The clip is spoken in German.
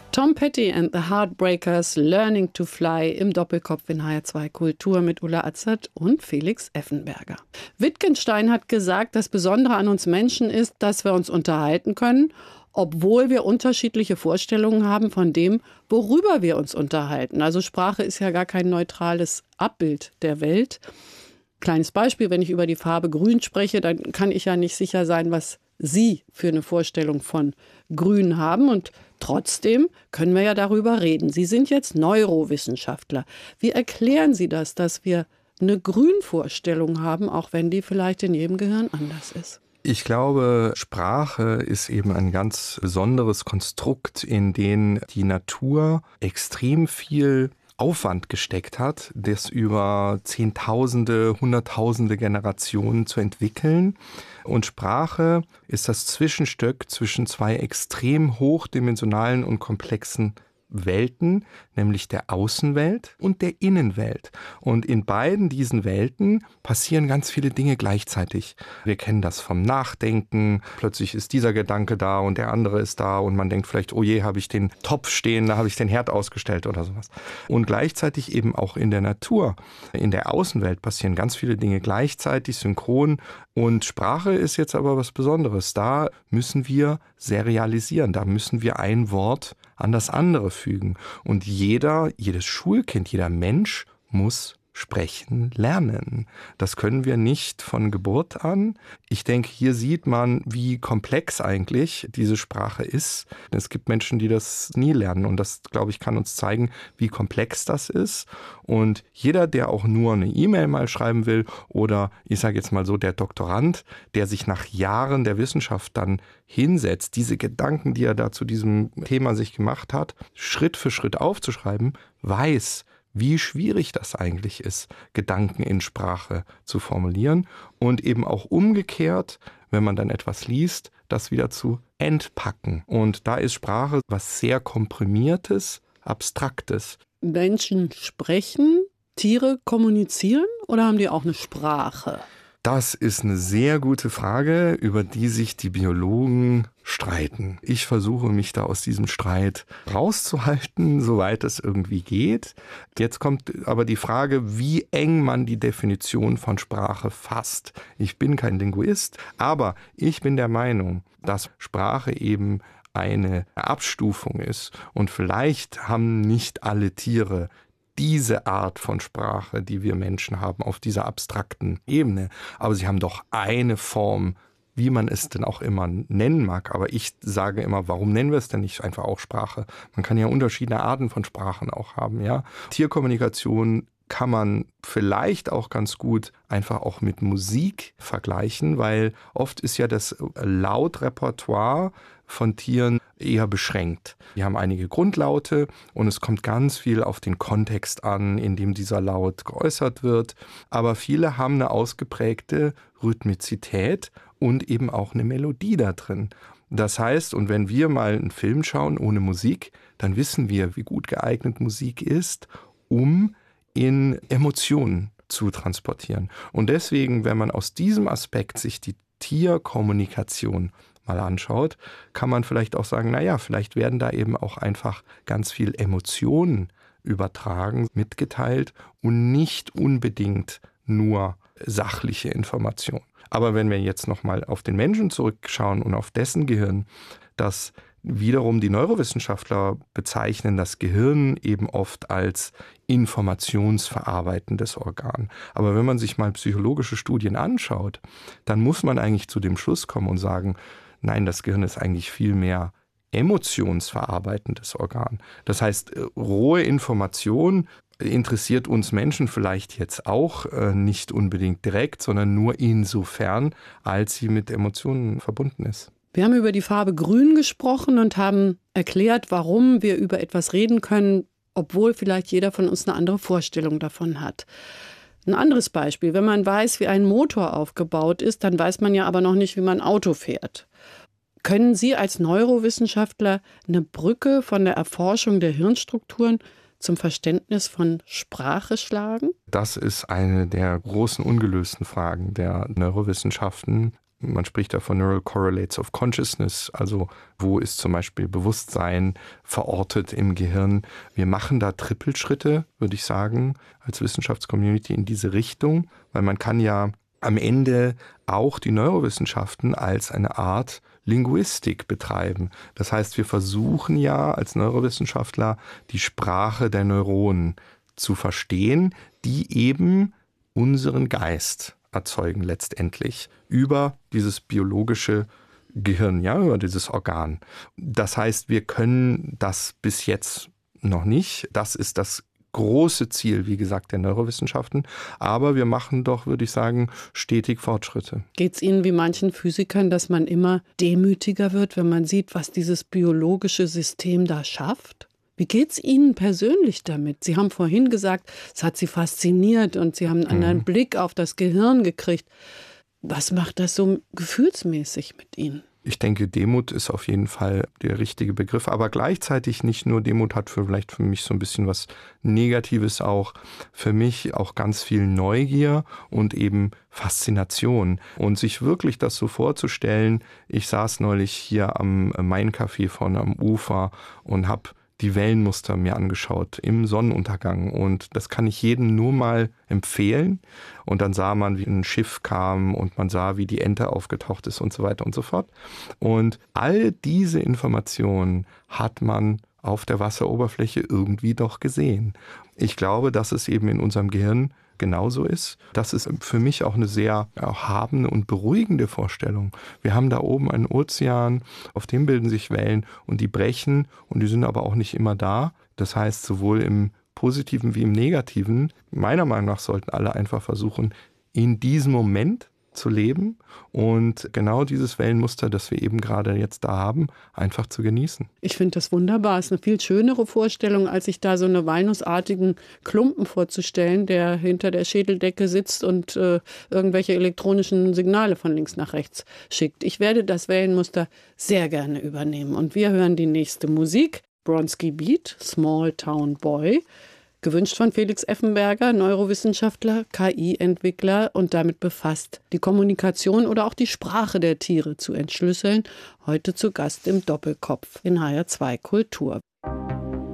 Tom Petty and the Heartbreakers, Learning to Fly im Doppelkopf in HR2 Kultur mit Ulla Azad und Felix Effenberger. Wittgenstein hat gesagt, das Besondere an uns Menschen ist, dass wir uns unterhalten können, obwohl wir unterschiedliche Vorstellungen haben von dem, worüber wir uns unterhalten. Also Sprache ist ja gar kein neutrales Abbild der Welt. Kleines Beispiel, wenn ich über die Farbe Grün spreche, dann kann ich ja nicht sicher sein, was Sie für eine Vorstellung von Grün haben. Und trotzdem können wir ja darüber reden. Sie sind jetzt Neurowissenschaftler. Wie erklären Sie das, dass wir eine Grünvorstellung haben, auch wenn die vielleicht in jedem Gehirn anders ist? Ich glaube, Sprache ist eben ein ganz besonderes Konstrukt, in dem die Natur extrem viel Aufwand gesteckt hat, das über Zehntausende, Hunderttausende Generationen zu entwickeln. Und Sprache ist das Zwischenstück zwischen zwei extrem hochdimensionalen und komplexen Welten, nämlich der Außenwelt und der Innenwelt. Und in beiden diesen Welten passieren ganz viele Dinge gleichzeitig. Wir kennen das vom Nachdenken. Plötzlich ist dieser Gedanke da und der andere ist da und man denkt vielleicht, oh je, habe ich den Topf stehen, da habe ich den Herd ausgestellt oder sowas. Und gleichzeitig eben auch in der Natur, in der Außenwelt passieren ganz viele Dinge gleichzeitig, synchron. Und Sprache ist jetzt aber was Besonderes. Da müssen wir serialisieren, da müssen wir ein Wort an das andere fügen. Und jedes Schulkind, jeder Mensch muss sprechen lernen. Das können wir nicht von Geburt an. Ich denke, hier sieht man, wie komplex eigentlich diese Sprache ist. Es gibt Menschen, die das nie lernen und das, glaube ich, kann uns zeigen, wie komplex das ist. Und jeder, der auch nur eine E-Mail mal schreiben will oder, ich sage jetzt mal so, der Doktorand, der sich nach Jahren der Wissenschaft dann hinsetzt, diese Gedanken, die er da zu diesem Thema sich gemacht hat, Schritt für Schritt aufzuschreiben, weiß, wie schwierig das eigentlich ist, Gedanken in Sprache zu formulieren und eben auch umgekehrt, wenn man dann etwas liest, das wieder zu entpacken. Und da ist Sprache was sehr Komprimiertes, Abstraktes. Menschen sprechen, Tiere kommunizieren oder haben die auch eine Sprache? Das ist eine sehr gute Frage, über die sich die Biologen streiten. Ich versuche, mich da aus diesem Streit rauszuhalten, soweit es irgendwie geht. Jetzt kommt aber die Frage, wie eng man die Definition von Sprache fasst. Ich bin kein Linguist, aber ich bin der Meinung, dass Sprache eben eine Abstufung ist. Und vielleicht haben nicht alle Tiere diese Art von Sprache, die wir Menschen haben, auf dieser abstrakten Ebene. Aber sie haben doch eine Form, wie man es denn auch immer nennen mag. Aber ich sage immer, warum nennen wir es denn nicht einfach auch Sprache? Man kann ja unterschiedliche Arten von Sprachen auch haben, ja. Tierkommunikation kann man vielleicht auch ganz gut einfach auch mit Musik vergleichen, weil oft ist ja das Lautrepertoire von Tieren eher beschränkt. Die haben einige Grundlaute und es kommt ganz viel auf den Kontext an, in dem dieser Laut geäußert wird. Aber viele haben eine ausgeprägte Rhythmizität und eben auch eine Melodie da drin. Das heißt, und wenn wir mal einen Film schauen ohne Musik, dann wissen wir, wie gut geeignet Musik ist, um in Emotionen zu transportieren. Und deswegen, wenn man aus diesem Aspekt sich die Tierkommunikation mal anschaut, kann man vielleicht auch sagen, naja, vielleicht werden da eben auch einfach ganz viel Emotionen übertragen, mitgeteilt und nicht unbedingt nur sachliche Informationen. Aber wenn wir jetzt nochmal auf den Menschen zurückschauen und auf dessen Gehirn, das wiederum die Neurowissenschaftler bezeichnen das Gehirn eben oft als informationsverarbeitendes Organ. Aber wenn man sich mal psychologische Studien anschaut, dann muss man eigentlich zu dem Schluss kommen und sagen, nein, das Gehirn ist eigentlich viel mehr emotionsverarbeitendes Organ. Das heißt, rohe Information interessiert uns Menschen vielleicht jetzt auch nicht unbedingt direkt, sondern nur insofern, als sie mit Emotionen verbunden ist. Wir haben über die Farbe Grün gesprochen und haben erklärt, warum wir über etwas reden können, obwohl vielleicht jeder von uns eine andere Vorstellung davon hat. Ein anderes Beispiel, wenn man weiß, wie ein Motor aufgebaut ist, dann weiß man ja aber noch nicht, wie man Auto fährt. Können Sie als Neurowissenschaftler eine Brücke von der Erforschung der Hirnstrukturen zum Verständnis von Sprache schlagen? Das ist eine der großen ungelösten Fragen der Neurowissenschaften. Man spricht da von Neural Correlates of Consciousness, also wo ist zum Beispiel Bewusstsein verortet im Gehirn. Wir machen da Trippelschritte, würde ich sagen, als Wissenschaftscommunity in diese Richtung, weil man kann ja am Ende auch die Neurowissenschaften als eine Art Linguistik betreiben. Das heißt, wir versuchen ja als Neurowissenschaftler die Sprache der Neuronen zu verstehen, die eben unseren Geist erzeugen letztendlich über dieses biologische Gehirn, ja, über dieses Organ. Das heißt, wir können das bis jetzt noch nicht. Das ist das große Ziel, wie gesagt, der Neurowissenschaften. Aber wir machen doch, würde ich sagen, stetig Fortschritte. Geht es Ihnen wie manchen Physikern, dass man immer demütiger wird, wenn man sieht, was dieses biologische System da schafft? Wie geht es Ihnen persönlich damit? Sie haben vorhin gesagt, es hat Sie fasziniert und Sie haben einen anderen Blick auf das Gehirn gekriegt. Was macht das so gefühlsmäßig mit Ihnen? Ich denke, Demut ist auf jeden Fall der richtige Begriff, aber gleichzeitig nicht nur Demut hat vielleicht für mich so ein bisschen was Negatives auch, für mich auch ganz viel Neugier und eben Faszination. Und sich wirklich das so vorzustellen, ich saß neulich hier am Main-Café vorne am Ufer und habe die Wellenmuster mir angeschaut im Sonnenuntergang. Und das kann ich jedem nur mal empfehlen. Und dann sah man, wie ein Schiff kam und man sah, wie die Ente aufgetaucht ist und so weiter und so fort. Und all diese Informationen hat man auf der Wasseroberfläche irgendwie doch gesehen. Ich glaube, dass es eben in unserem Gehirn genauso ist. Das ist für mich auch eine sehr erhabene und beruhigende Vorstellung. Wir haben da oben einen Ozean, auf dem bilden sich Wellen und die brechen und die sind aber auch nicht immer da. Das heißt, sowohl im Positiven wie im Negativen, meiner Meinung nach sollten alle einfach versuchen, in diesem Moment zu leben und genau dieses Wellenmuster, das wir eben gerade jetzt da haben, einfach zu genießen. Ich finde das wunderbar. Es ist eine viel schönere Vorstellung, als sich da so einen walnussartigen Klumpen vorzustellen, der hinter der Schädeldecke sitzt und irgendwelche elektronischen Signale von links nach rechts schickt. Ich werde das Wellenmuster sehr gerne übernehmen. Und wir hören die nächste Musik. Bronski Beat, Small Town Boy. Gewünscht von Felix Effenberger, Neurowissenschaftler, KI-Entwickler und damit befasst, die Kommunikation oder auch die Sprache der Tiere zu entschlüsseln. Heute zu Gast im Doppelkopf in HR2 Kultur.